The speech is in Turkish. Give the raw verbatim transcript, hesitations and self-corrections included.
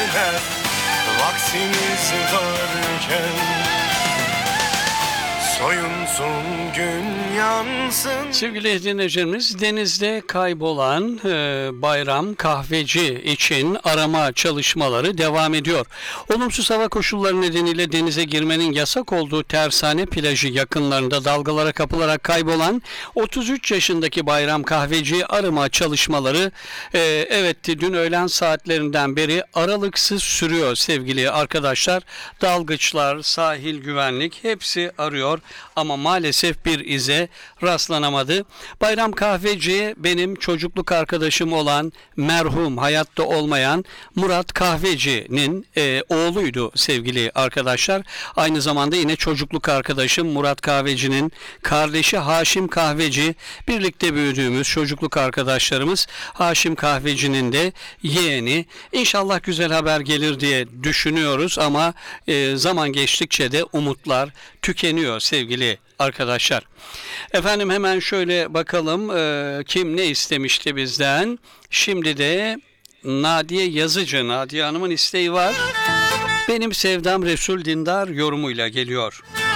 döner vaktimiz varken. Soyunsun gün yansın. Sevgili dinleyicilerimiz, denizde kaybolan e, Bayram Kahveci için arama çalışmaları devam ediyor. Olumsuz hava koşulları nedeniyle denize girmenin yasak olduğu Tersane plajı yakınlarında dalgalara kapılarak kaybolan otuz üç yaşındaki Bayram Kahveci arama çalışmaları e, evet dün öğlen saatlerinden beri aralıksız sürüyor sevgili arkadaşlar. Dalgıçlar, sahil güvenlik hepsi arıyor ama maalesef bir ize rastlanamadı. Bayram Kahveci benim çocukluk arkadaşım olan merhum hayatta olmayan Murat Kahveci'nin e, oğluydu sevgili arkadaşlar. Aynı zamanda yine çocukluk arkadaşım Murat Kahveci'nin kardeşi Haşim Kahveci, birlikte büyüdüğümüz çocukluk arkadaşlarımız. Haşim Kahveci'nin de yeğeni. İnşallah güzel haber gelir diye düşünüyoruz ama e, zaman geçtikçe de umutlar tükeniyor sevgili arkadaşlar. Efendim hemen şöyle bakalım e, kim ne istemişti bizden. Şimdi de Nadiye Yazıcı, Nadiye Hanım'ın isteği var. Benim sevdam Resul Dindar yorumuyla geliyor.